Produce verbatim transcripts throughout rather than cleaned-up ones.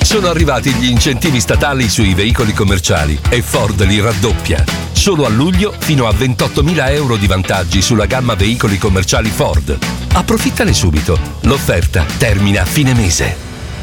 Sono arrivati gli incentivi statali sui veicoli commerciali e Ford li raddoppia. Solo a luglio fino a ventottomila euro di vantaggi sulla gamma veicoli commerciali Ford. Approfittane subito. L'offerta termina a fine mese.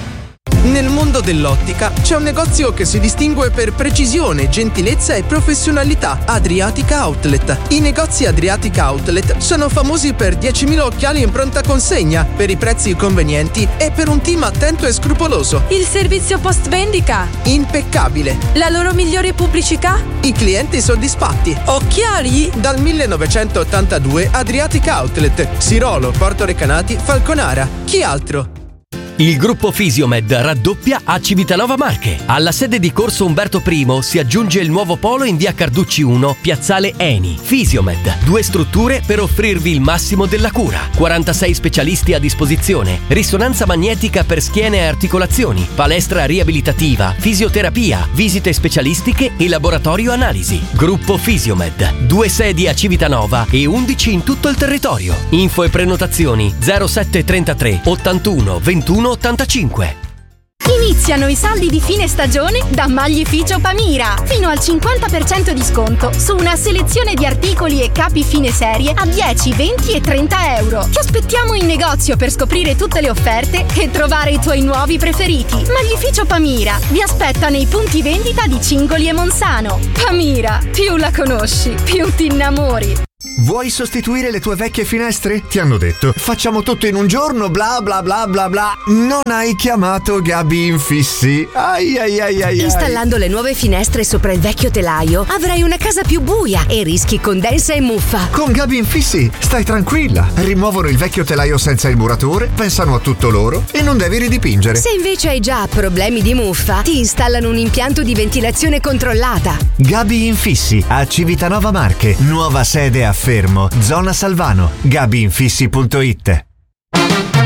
Nel mondo dell'ottica c'è un negozio che si distingue per precisione, gentilezza e professionalità: Adriatica Outlet. I negozi Adriatica Outlet sono famosi per diecimila occhiali in pronta consegna, per i prezzi convenienti e per un team attento e scrupoloso. Il servizio post vendita? Impeccabile. La loro migliore pubblicità? I clienti soddisfatti. Occhiali? Dal millenovecentottantadue Adriatica Outlet, Sirolo, Porto Recanati, Falconara. Chi altro? Il gruppo Fisiomed raddoppia a Civitanova Marche. Alla sede di Corso Umberto I si aggiunge il nuovo polo in via Carducci uno, piazzale Eni. Fisiomed, due strutture per offrirvi il massimo della cura. quarantasei specialisti a disposizione. Risonanza magnetica per schiene e articolazioni, palestra riabilitativa, fisioterapia, visite specialistiche e laboratorio analisi. Gruppo Fisiomed, due sedi a Civitanova e undici in tutto il territorio. Info e prenotazioni zero sette trentatré ottantuno ventuno ottantacinque. Iniziano i saldi di fine stagione da Maglificio Pamira. Fino al cinquanta per cento di sconto su una selezione di articoli e capi fine serie a dieci, venti e trenta euro. Ti aspettiamo in negozio per scoprire tutte le offerte e trovare i tuoi nuovi preferiti. Maglificio Pamira vi aspetta nei punti vendita di Cingoli e Monsano. Pamira, più la conosci, più ti innamori. Vuoi sostituire le tue vecchie finestre? Ti hanno detto facciamo tutto in un giorno, bla bla bla bla bla. Non hai chiamato Gabi Infissi. Ai ai ai ai. Installando le nuove finestre sopra il vecchio telaio avrai una casa più buia e rischi condensa e muffa. Con Gabi Infissi stai tranquilla. Rimuovono il vecchio telaio senza il muratore, pensano a tutto loro e non devi ridipingere. Se invece hai già problemi di muffa, ti installano un impianto di ventilazione controllata. Gabi Infissi a Civitanova Marche, nuova sede a Fermo, zona Salvano. gabi infissi punto it.